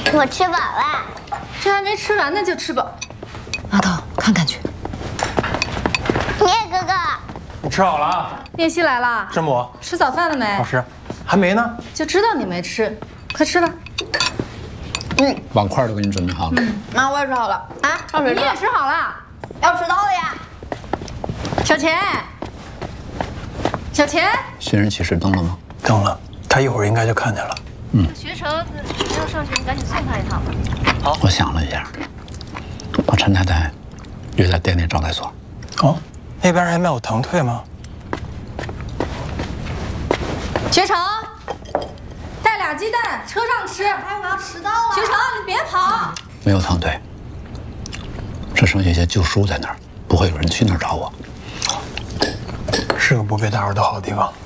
我吃饱了。 这还没吃完呢就吃饱。 阿桃，看看去。 叶哥哥， 你吃好了啊？ 练习来了。 师母， 吃早饭了没？ 老师，还没呢。 就知道你没吃，快吃吧。 碗筷都给你准备好了。 妈，我也吃好了啊，上水你也吃好了？ 要迟到了呀。 小钱，小钱， 寻人启事登了吗？ 登了，他一会儿应该就看见了。 学成要上学，你赶紧送他一趟吧。 好，我想了一下，把陈太太约在店内招待所。 哦，那边还没有腾退吗？ 学成，带俩鸡蛋，车上吃。 哎，我要迟到了。 学成，你别跑。 没有堂腿，只剩下一些旧书在那儿，不会有人去那儿找我。 是个不被打扰的好地方。